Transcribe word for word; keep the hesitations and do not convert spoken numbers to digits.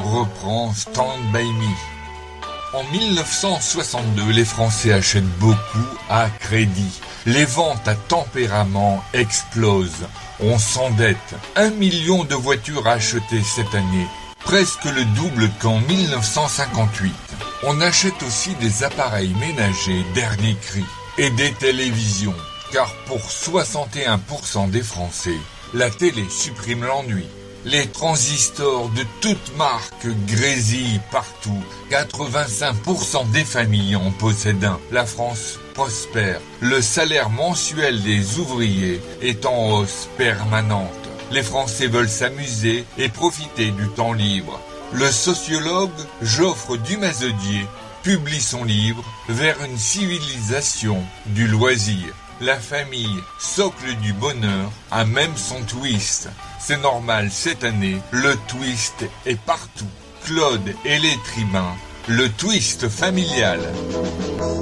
reprend Stand By Me. En mille neuf cent soixante-deux, les Français achètent beaucoup à crédit. Les ventes à tempérament explosent. On s'endette. Un million de voitures achetées cette année, presque le double qu'en mille neuf cent cinquante-huit. On achète aussi des appareils ménagers dernier cri et des télévisions, car pour soixante et un pour cent des Français, la télé supprime l'ennui. Les transistors de toutes marques grésillent partout. quatre-vingt-cinq pour cent des familles en possèdent un. La France prospère. Le salaire mensuel des ouvriers est en hausse permanente. Les Français veulent s'amuser et profiter du temps libre. Le sociologue Geoffre Dumazedier publie son livre « Vers une civilisation du loisir ». La famille, socle du bonheur, a même son twist. C'est normal, cette année, le twist est partout. Claude et l'être humain, le twist familial.